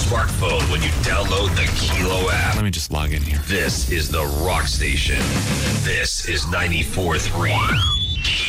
smartphone when you download the Kilo app. Let me just log in here. This is the Rock Station. This is 94.3